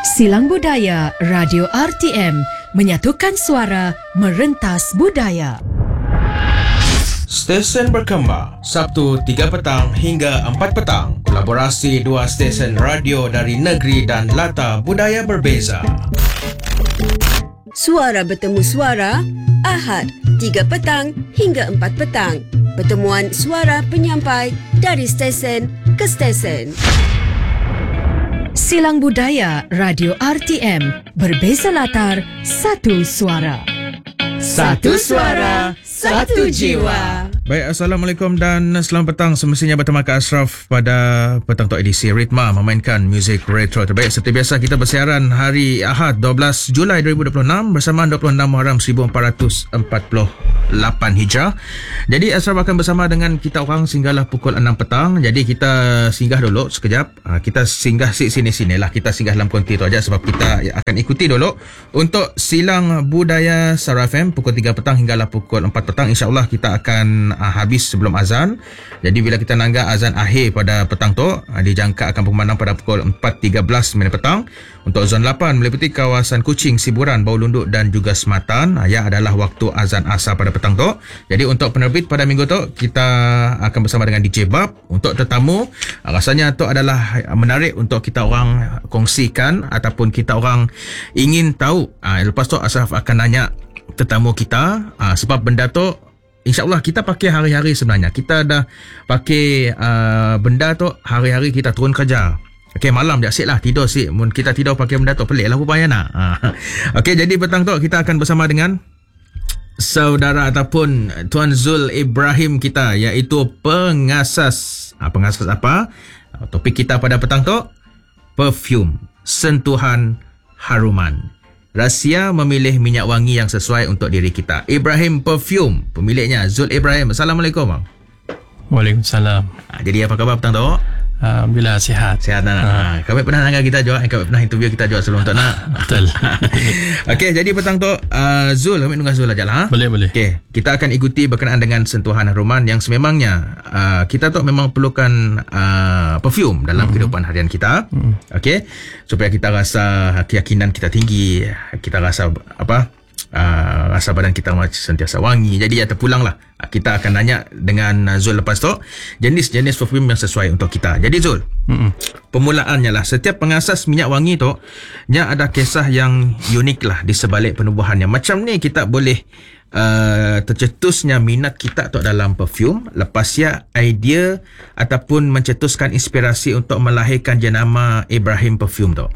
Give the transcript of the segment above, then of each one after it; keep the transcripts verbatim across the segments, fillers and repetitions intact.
Silang Budaya Radio R T M menyatukan suara merentas budaya. Stesen berkembang Sabtu tiga petang hingga empat petang. Kolaborasi dua stesen radio dari negeri dan latar budaya berbeza. Suara bertemu suara Ahad tiga petang hingga empat petang. Pertemuan suara penyampai dari stesen ke stesen. Silang Budaya Radio R T M, berbeza latar, satu suara. Satu suara, satu jiwa. Baik, Assalamualaikum dan selamat petang. Semestinya bertemu ke Ashraf pada petang tu edisi Ritma memainkan muzik retro terbaik. Seperti biasa kita bersiaran hari Ahad dua belas Julai dua ribu dua puluh enam bersama dua puluh enam Muharram seribu empat ratus empat puluh lapan Hijrah. Jadi Ashraf akan bersama dengan kita orang sehinggalah pukul enam petang. Jadi kita singgah dulu sekejap. Kita singgah sini-sini lah. Kita singgah dalam konti tu aja sebab kita akan ikuti dulu untuk Silang Budaya Sara F M pukul tiga petang hinggalah pukul empat petang. InsyaAllah kita akan uh, habis sebelum azan. Jadi bila kita nanggap azan akhir pada petang tu, uh, dijangka akan berkumandang pada pukul empat tiga belas minit petang. Untuk zon lapan meliputi kawasan Kuching, Siburan, Bau Lunduk dan juga Sematan. Uh, yang adalah waktu azan asar pada petang tu. Jadi untuk penerbit pada minggu tu, kita akan bersama dengan D J Bab. Untuk tetamu, uh, rasanya tu adalah menarik untuk kita orang kongsikan ataupun kita orang ingin tahu. Uh, lepas tu Ashraf akan nanya tetamu kita, uh, sebab benda tu insyaAllah kita pakai hari-hari sebenarnya. Kita dah pakai uh, benda tu hari-hari kita turun kerja. Okey, malam dia asyik lah tidur sih. Mun kita tidur pakai benda tu pelik lah rupanya nak. Uh. Okey, jadi petang tu kita akan bersama dengan saudara ataupun Tuan Zul Ibrahim kita, iaitu pengasas. Uh, pengasas apa? Uh, topik kita pada petang tu, perfume, sentuhan haruman. Rahsia memilih minyak wangi yang sesuai untuk diri kita. Ibrahim Perfume, pemiliknya Zul Ibrahim. Assalamualaikum bang. Waalaikumsalam. Ha, jadi apa khabar petang tu? Alhamdulillah sihat. Sihat nak. Ha. Kami pernah nanggap kita juga, kami pernah interview kita juga sebelum tu nak. Betul. Okey, jadi petang tu uh, Zul, kami tunggu Zul aja lah. Ha? Boleh, boleh. Okey, kita akan ikuti berkenaan dengan sentuhan haruman yang sememangnya uh, kita tu memang perlukan uh, perfume dalam mm-hmm. kehidupan harian kita. Mm. Okey, supaya kita rasa keyakinan kita tinggi, kita rasa apa? Uh, rasa badan kita sentiasa wangi. Jadi ya terpulanglah. Kita akan nanya dengan Zul lepas tu jenis-jenis perfume yang sesuai untuk kita. Jadi Zul, mm-hmm. permulaannya lah, setiap pengasas minyak wangi tu nya ada kisah yang unik lah di sebalik penubuhannya. Macam ni kita boleh uh, tercetusnya minat kita tu dalam perfume, lepas ya idea ataupun mencetuskan inspirasi untuk melahirkan jenama Ibrahim Perfume tu.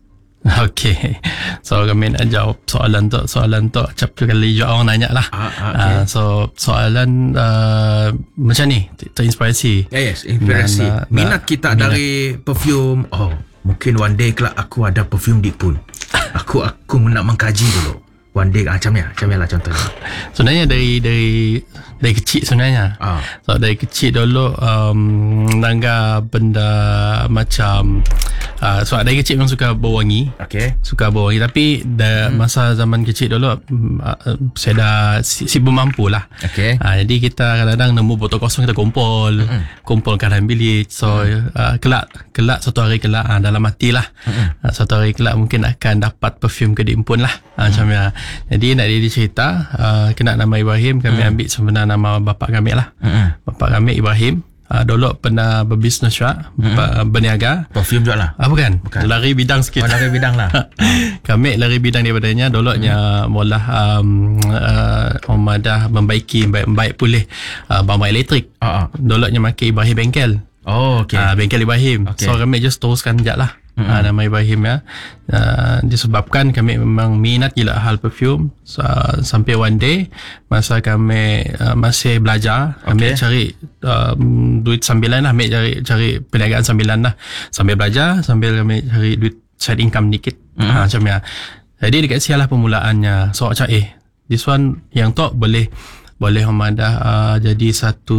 Okey, so kami nak jawab soalan tu. Soalan tu acap kali juga orang nanya lah. Ah, okay. uh, so soalan uh, macam ni, terinspirasi. Yeah, yes, inspirasi. Dan, uh, minat kita minat. Dari perfume. Oh, mungkin one day kelak aku ada perfume dik pun. Aku aku nak mengkaji dulu. One day macam ya, macam lah contohnya. Sebenarnya dari dari dari kecil sebenarnya. Ah. So dari kecil dulu um, nangga benda macam uh, so dari kecil memang suka bau wangi. Okey. Suka bau wangi, tapi dah hmm. masa zaman kecil dulu uh, saya dah sibuk mampu lah. Okey. Uh, jadi kita kadang-kadang nemu botol kosong kita kumpul, hmm. kumpul kat dalam bilik. So hmm. uh, kelak kelak satu hari kelak uh, dalam hati lah. Hmm. Uh, satu hari kelak mungkin akan dapat perfume ke diimpun lah. Uh, hmm. Macam ya. Jadi nak dia cerita uh, kena nama Ibrahim, kami hmm. ambil sebenar nama bapa kami lah. Hmm. Bapa kami Ibrahim uh, dulu pernah berbisnes juga, hmm. berniaga. Perfume juga lah. Ah, bukan? bukan. Lari bidang sikit. Oh, lari bidang lah. Kami lari bidang daripadanya. Dulunya hmm. mula um, uh, Omadah membaiki, membaik, membaik pulih uh, barang elektrik. Uh-huh. Dulunya makai Ibrahim Bengkel. Oh, okay. Uh, Bengkel Ibrahim. Okay. So kami just teruskan sekejap lah. Mm-hmm. Uh, nama Ibrahim ya. Uh, disebabkan kami memang minat gila hal perfume. So, uh, sampai one day masa kami uh, masih belajar, kami okay. cari um, duit sambilan lah, kami cari cari perniagaan sambilan lah. Sambil belajar, sambil kami cari duit side income dikit. Mm-hmm. Uh, macam ya. Jadi dekat sialah permulaannya. So macam eh this one yang tu boleh boleh Hamadah uh, jadi satu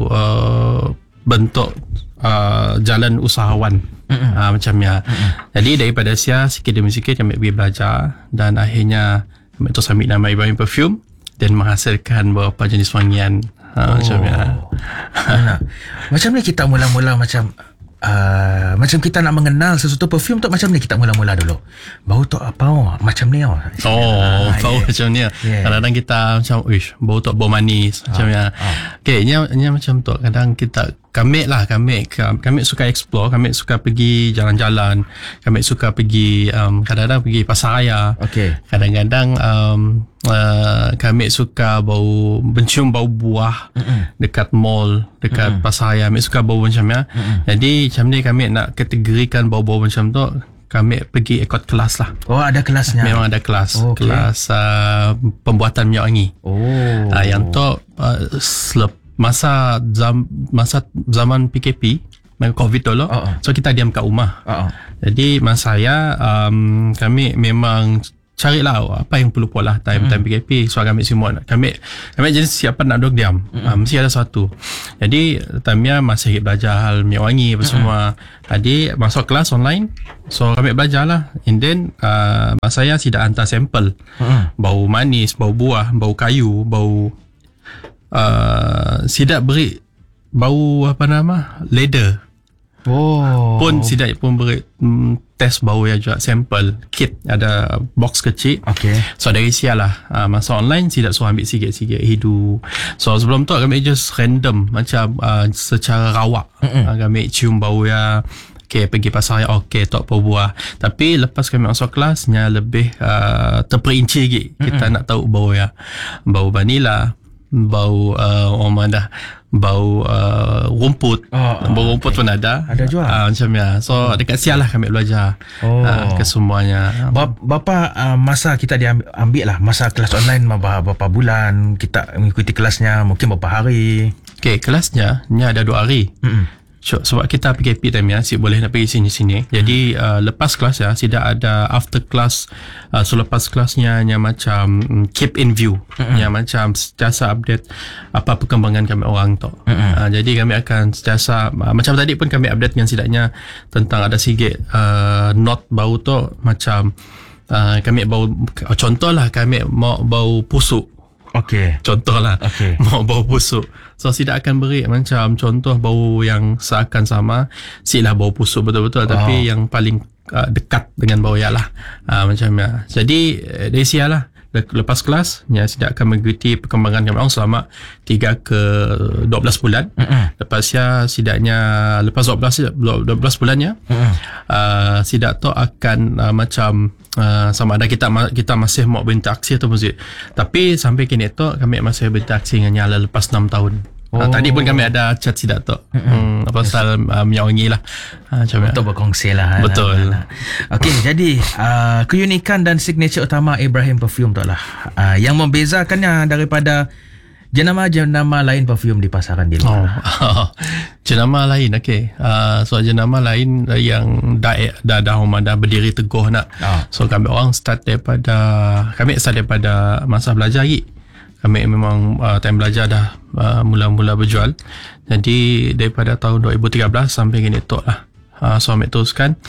uh, bentuk uh, jalan usahawan. Mm-hmm. Uh, macam ya. Mm-hmm. Jadi daripada sia sikit demi sikit kami pergi belajar dan akhirnya kami terus ambil nama Ibrahim Perfume dan menghasilkan beberapa jenis wangian. Uh, oh. Macam ya. Macam ni kita mula-mula macam uh, macam kita nak mengenal sesuatu perfume tu macam ni, kita mula-mula dulu. Bau tu apa? Oh, macam ni. Oh, oh ah, bau yeah. macam ni. Yeah. Kadang-kadang kita macam, uish, bau tu bau manis. Macam ni. Ah. Okay, ni, ni macam tu. Kadang kita, kami lah, kami, kami suka explore, kami suka pergi jalan-jalan, kami suka pergi, um, kadang-kadang pergi pasar raya. Okay. Kadang-kadang um, uh, kami suka bau, mencium bau buah Mm-mm. dekat mall, dekat Mm-mm. pasar raya. Kami suka bau macam ni. Jadi macam ni kami nak kategorikan bau-bau macam tu. Kami pergi ikut kelas lah. Oh, ada kelasnya. Memang ada kelas. Oh, okay. Kelas uh, pembuatan minyak wangi. Oh. Uh, yang tu uh, selep, masa zam, masa zaman P K P, COVID dulu. Uh, uh. So kita diam kat rumah. Uh, uh. Jadi masa saya um, kami memang carilah apa yang perlu buat lah time mm. time P K P. So kami semua kami kami jadi siapa nak duduk diam. Mm. Uh, mesti ada satu. Jadi time-nya masih belajar hal minyak wangi apa mm. semua. Jadi masuk kelas online. So kami belajar lah. And then uh, masa saya tidak hantar sampel. Mm. Bau manis, bau buah, bau kayu, bau uh, sidak beri bau apa nama? Leather. Oh. Pun sidak pun beri mm, test bau ya juga, sampel kit, ada box kecil. Okay. So dari sial lah uh, masa online sidak suruh ambil sikit-sikit hidu. So sebelum tu kami just random macam uh, secara rawak uh, kami cium bau ya. Okay, pergi pasar raya, okay, tok bau buah. Tapi lepas kami masuk kelasnya lebih uh, terperinci lagi. Kita mm-hmm. nak tahu bau ya, bau vanila, bau uh, orang dah bau uh, rumput. Oh, bau rumput okay. pun ada. Ada juga. Uh, macam ya. So oh. dekat sial lah kami belajar oh. uh, ke semuanya. Bap, Bapa uh, masa kita diambil ambil lah masa kelas online berapa, berapa bulan kita mengikuti kelasnya, mungkin berapa hari? Okay, kelasnya ni ada dua hari. Mm-hmm. So, sebab kita P K P time ya, si boleh nak pergi sini-sini. Jadi uh, lepas kelas ya, tidak ada after class. Uh, so lepas kelasnya hanya macam um, keep in view, mm-hmm. yang macam sentiasa update apa perkembangan kami orang tu. Mm-hmm. Uh, jadi kami akan sentiasa uh, macam tadi pun kami update dengan sidaknya tentang ada sikit uh, not bau tu macam uh, kami bau, contohlah kami mau bau pusuk. Okey. Contohlah okay. Mau bau busuk. So tidak akan beri macam contoh bau yang seakan sama. Silah bau busuk betul-betul oh. Tapi yang paling uh, dekat dengan bau ya lah uh, macam ya. Jadi dari sial lah lepas kelas ya, tidak akan mengikuti perkembangan kami orang selama tiga ke dua belas bulan. Mm-hmm. Lepas ya sidaknya lepas dua belas dua belas bulannya mm-hmm. uh, sidak tu akan uh, macam uh, sama ada kita kita masih mau berinteraksi atau musik. Tapi sampai kini tu kami masih berinteraksi dengan Nyala lepas enam tahun. Oh. Uh, tadi pun kami ada chat sidak tu. Mm-hmm. Hmm, apa pasal uh, minyak wangi lah. Uh, Untuk berkongsi lah. Betul. Okey, jadi uh, keunikan dan signature utama Ibrahim Perfume tu lah. Uh, yang membezakannya daripada jenama-jenama lain perfume di pasaran di luar. Oh. Jenama lain, okey. Uh, so jenama lain yang dah dah dah rumah dah berdiri teguh nak. Oh. So kami orang start daripada kami start daripada masa belajar lagi. Kami memang uh, time belajar dah uh, mula-mula berjual. Jadi daripada tahun dua ribu tiga belas sampai kini tu lah. Uh, so kami teruskan.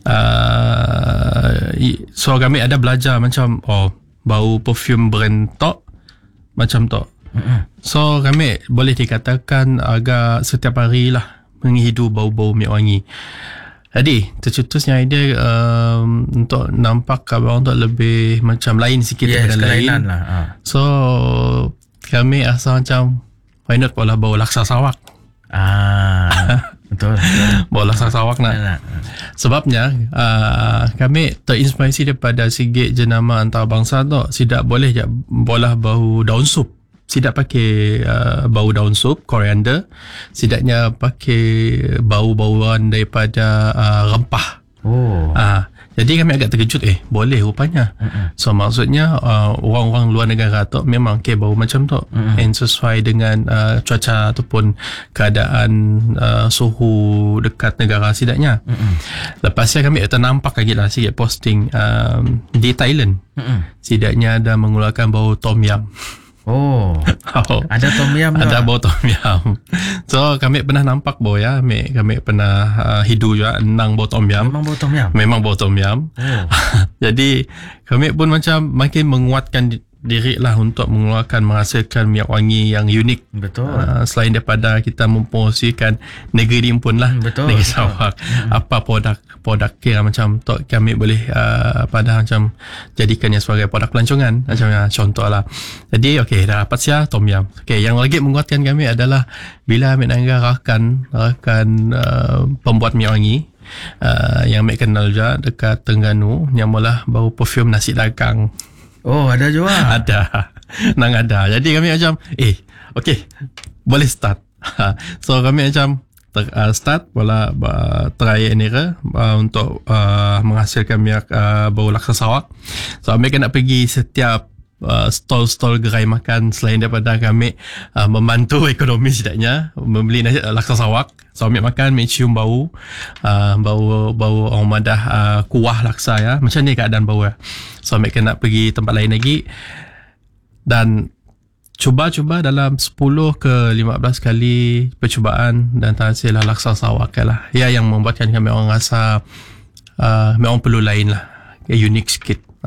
Uh, so kami ada belajar macam oh bau perfume brand tok macam tok. Mm-hmm. So kami boleh dikatakan agak setiap hari lah menghidu bau-bau minyak wangi. Jadi tercetusnya idea um, untuk nampak abang untuk lebih macam lain sikit yes, daripada lain lah. Ha. So kami asal macam why not bola bau laksa sawak. Ah betul, betul. Bau laksa sawak nak. Nah. Sebabnya uh, kami terinspirasi daripada sikit jenama antarabangsa tu. Tidak boleh je bola bau daun sup. Sidak pakai uh, bau daun sup, koriander. Sidaknya pakai bau-bauan daripada uh, rempah. Oh. Uh, jadi kami agak terkejut, eh boleh rupanya. Uh-uh. So maksudnya uh, orang-orang luar negara tu memang okay bau macam tu. Uh-uh. And sesuai dengan uh, cuaca ataupun keadaan uh, suhu dekat negara sidaknya. Uh-uh. Lepasnya kami ternampak lagi lah sikit posting um, di Thailand. Uh-uh. Sidaknya ada mengeluarkan bau tom yum. Oh, oh, ada tom yum juga. Ada bau tom yum. So kami pernah nampak bau ya, kami, kami pernah uh, hidu juga enang bau tom yum. Memang bau tom yum. Memang bau tom yum. Oh. Jadi kami pun macam makin menguatkan diri lah untuk mengeluarkan menghasilkan minyak wangi yang unik. Betul. Uh, selain daripada kita mempromosikan negeri pun lah, Betul. negeri Sarawak. Hmm. Apa produk produk kira macam tok kami boleh uh, pada macam jadikannya sebagai produk pelancongan macam ya, contoh lah. Jadi okey, dah dapat sia tom yum. Okey, yang lagi menguatkan kami adalah bila ambil nangga rakan rakan uh, pembuat minyak wangi. Uh, yang ambil kenal juga dekat Terengganu, yang mula bau perfume nasi dagang. Oh, ada juga. Ada. Nang ada. Jadi kami macam, eh, okay, boleh start. So kami macam ter, uh, start, bola uh, try and error uh, untuk uh, menghasilkan minyak uh, bau laksa Sarawak. So kami kan nak pergi setiap Uh, stall-stall gerai makan selain daripada kami uh, membantu ekonomi setidaknya membeli nasi uh, laksa Sarawak. So ambil makan, ambil cium bau uh, bau bau orang madah uh, kuah laksa ya. Macam ni keadaan bau ya. So ambil nak pergi tempat lain lagi dan cuba-cuba dalam sepuluh ke lima belas kali percubaan dan hasil laksa Sarawak lah. Ya, yang membuatkan kami orang rasa uh, memang perlu lain lah, unik sikit.